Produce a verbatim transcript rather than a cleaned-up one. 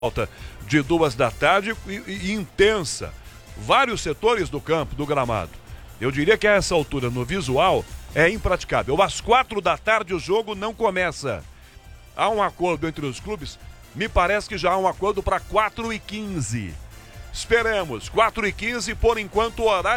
volta de duas da tarde e, e intensa. Vários setores do campo, do gramado. Eu diria que a essa altura, no visual, é impraticável. Às quatro da tarde o jogo não começa. Há um acordo entre os clubes? Me parece que já há um acordo para quatro e quinze. Esperamos, quatro e quinze, por enquanto o horário